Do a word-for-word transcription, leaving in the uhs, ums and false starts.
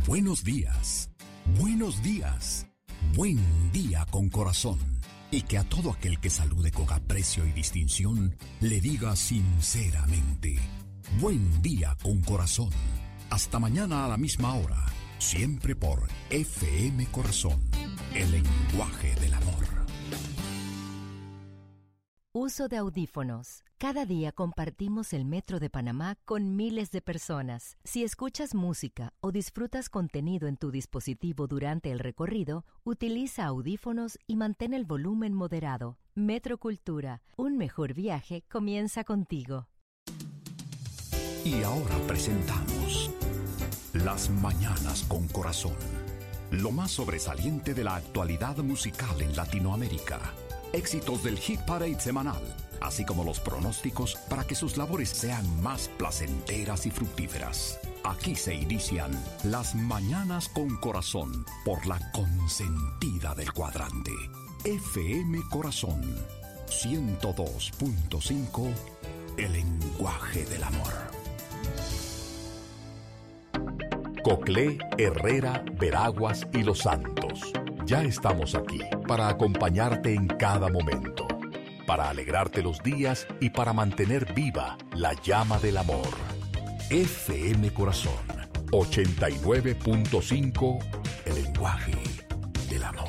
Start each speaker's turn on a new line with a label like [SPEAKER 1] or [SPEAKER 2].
[SPEAKER 1] Buenos días, buenos días, buen día con corazón. Y que a todo aquel que salude con aprecio y distinción le diga sinceramente, buen día con corazón. Hasta mañana a la misma hora, siempre por F M Corazón, el lenguaje del amor.
[SPEAKER 2] Uso de audífonos. Cada día compartimos el metro de Panamá con miles de personas. Si escuchas música o disfrutas contenido en tu dispositivo durante el recorrido, utiliza audífonos y mantén el volumen moderado. Metro Cultura, un mejor viaje comienza contigo.
[SPEAKER 1] Y ahora presentamos Las Mañanas con Corazón. Lo más sobresaliente de la actualidad musical en Latinoamérica. Éxitos del Hit Parade semanal, así como los pronósticos para que sus labores sean más placenteras y fructíferas. Aquí se inician Las Mañanas con Corazón por la consentida del cuadrante. F M Corazón ciento dos punto cinco, el lenguaje del amor.
[SPEAKER 3] Coclé, Herrera, Veraguas y Los Santos. Ya estamos aquí para acompañarte en cada momento, para alegrarte los días y para mantener viva la llama del amor. F M Corazón ochenta y nueve punto cinco, el lenguaje del amor.